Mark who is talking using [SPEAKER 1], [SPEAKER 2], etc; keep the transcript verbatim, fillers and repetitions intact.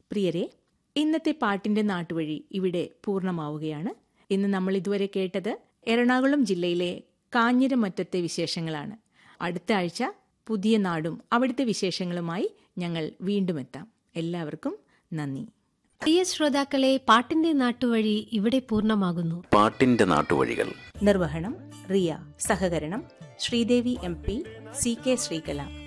[SPEAKER 1] പ്രിയരെ, ഇന്നത്തെ പാട്ടിന്റെ നാട്ടുവഴി ഇവിടെ പൂർണ്ണമാവുകയാണ്. ഇന്ന് നമ്മൾ ഇതുവരെ കേട്ടത് എറണാകുളം ജില്ലയിലെ കാഞ്ഞിരമറ്റത്തെ വിശേഷങ്ങളാണ്. അടുത്ത ആഴ്ച പുതിയ നാടും അവിടുത്തെ വിശേഷങ്ങളുമായി ഞങ്ങൾ വീണ്ടും എത്താം. എല്ലാവർക്കും നന്ദി.
[SPEAKER 2] പ്രിയ ശ്രോതാക്കളെ, പാട്ടിന്റെ നാട്ടുവഴി ഇവിടെ പൂർണ്ണമാകുന്നു.
[SPEAKER 3] പാട്ടിന്റെ നാട്ടുവഴികൾ
[SPEAKER 1] നിർവഹണം റിയ, സഹകരണം Sridevi M P, C K Sreekala.